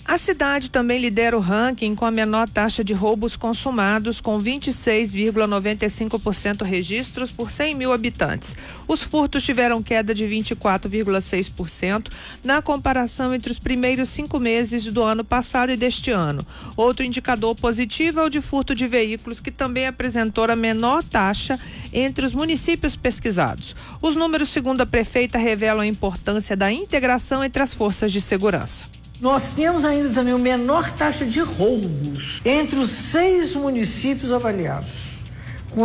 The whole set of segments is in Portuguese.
A cidade também lidera o ranking com a menor taxa de roubos consumados, com 26,95% registros por 100 mil habitantes. Os furtos tiveram queda de 24,6% na comparação entre os primeiros 5 meses do ano passado e deste ano. Outro indicador positivo é o de furto de veículos, que também apresentou a menor taxa entre os municípios pesquisados. Os números, segundo a prefeita, revelam a importância da integração entre as forças de segurança. Nós temos ainda também a menor taxa de roubos entre os 6 municípios avaliados, com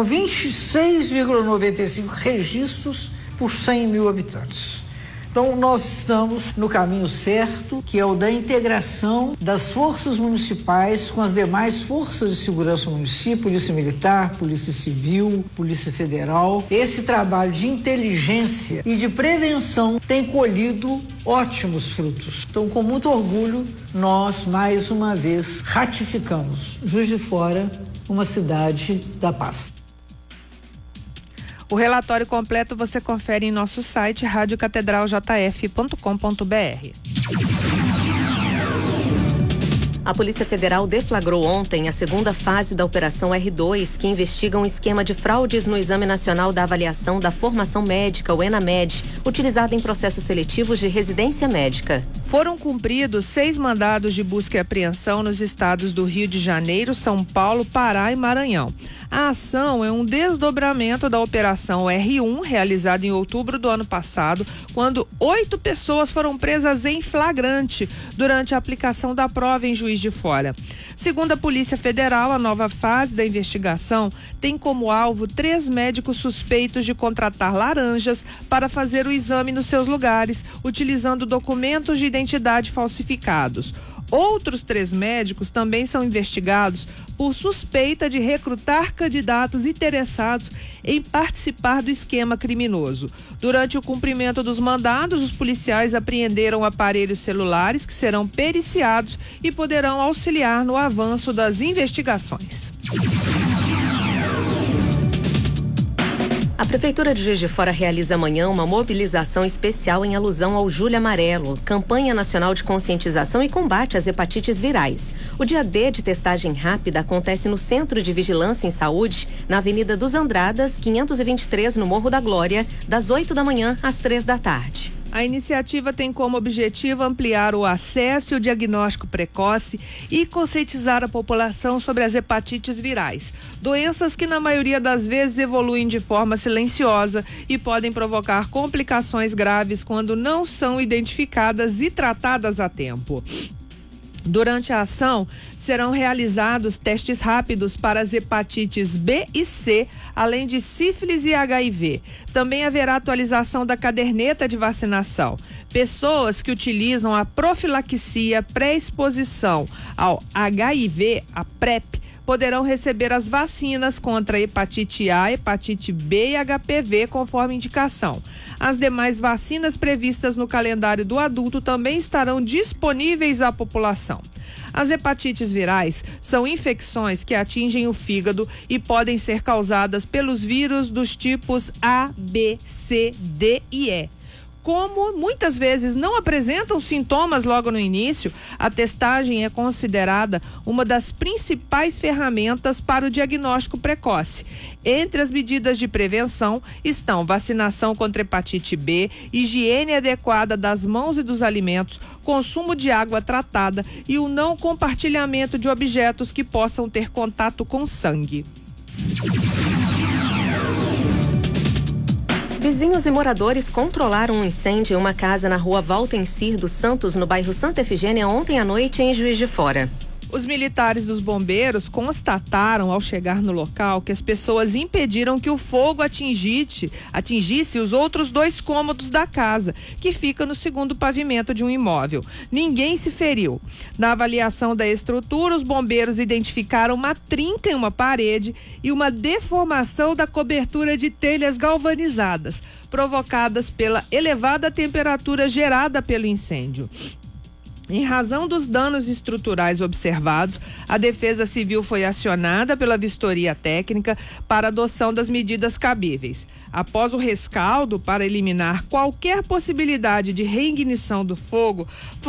26,95 registros por 100 mil habitantes. Então, nós estamos no caminho certo, que é o da integração das forças municipais com as demais forças de segurança do município, Polícia Militar, Polícia Civil, Polícia Federal. Esse trabalho de inteligência e de prevenção tem colhido ótimos frutos. Então, com muito orgulho, nós, mais uma vez, ratificamos Juiz de Fora, uma cidade da paz. O relatório completo você confere em nosso site radiocatedraljf.com.br. A Polícia Federal deflagrou ontem a segunda fase da Operação R2, que investiga um esquema de fraudes no Exame Nacional da Avaliação da Formação Médica, o ENAMED, utilizado em processos seletivos de residência médica. Foram cumpridos 6 mandados de busca e apreensão nos estados do Rio de Janeiro, São Paulo, Pará e Maranhão. A ação é um desdobramento da Operação R1, realizada em outubro do ano passado, quando 8 pessoas foram presas em flagrante durante a aplicação da prova em Juiz de Fora. Segundo a Polícia Federal, a nova fase da investigação tem como alvo 3 médicos suspeitos de contratar laranjas para fazer o exame nos seus lugares, utilizando documentos de identidade falsificados. Outros 3 médicos também são investigados por suspeita de recrutar candidatos interessados em participar do esquema criminoso. Durante o cumprimento dos mandados, os policiais apreenderam aparelhos celulares que serão periciados e poderão auxiliar no avanço das investigações. A Prefeitura de Juiz de Fora realiza amanhã uma mobilização especial em alusão ao Julho Amarelo, campanha nacional de conscientização e combate às hepatites virais. O dia D de testagem rápida acontece no Centro de Vigilância em Saúde, na Avenida dos Andradas, 523, no Morro da Glória, das 8 da manhã às 3 da tarde. A iniciativa tem como objetivo ampliar o acesso e o diagnóstico precoce e conscientizar a população sobre as hepatites virais, doenças que na maioria das vezes evoluem de forma silenciosa e podem provocar complicações graves quando não são identificadas e tratadas a tempo. Durante a ação, serão realizados testes rápidos para as hepatites B e C, além de sífilis e HIV. Também haverá atualização da caderneta de vacinação. Pessoas que utilizam a profilaxia pré-exposição ao HIV, a PrEP, poderão receber as vacinas contra hepatite A, hepatite B e HPV, conforme indicação. As demais vacinas previstas no calendário do adulto também estarão disponíveis à população. As hepatites virais são infecções que atingem o fígado e podem ser causadas pelos vírus dos tipos A, B, C, D e E. Como muitas vezes não apresentam sintomas logo no início, a testagem é considerada uma das principais ferramentas para o diagnóstico precoce. Entre as medidas de prevenção estão vacinação contra hepatite B, higiene adequada das mãos e dos alimentos, consumo de água tratada e o não compartilhamento de objetos que possam ter contato com sangue. Vizinhos e moradores controlaram um incêndio em uma casa na rua Valtencir dos Santos, no bairro Santa Efigênia, ontem à noite em Juiz de Fora. Os militares dos bombeiros constataram ao chegar no local que as pessoas impediram que o fogo atingisse os outros 2 cômodos da casa, que fica no segundo pavimento de um imóvel. Ninguém se feriu. Na avaliação da estrutura, os bombeiros identificaram uma trinca em uma parede e uma deformação da cobertura de telhas galvanizadas, provocadas pela elevada temperatura gerada pelo incêndio. Em razão dos danos estruturais observados, a Defesa Civil foi acionada pela vistoria técnica para adoção das medidas cabíveis. Após o rescaldo para eliminar qualquer possibilidade de reignição do fogo,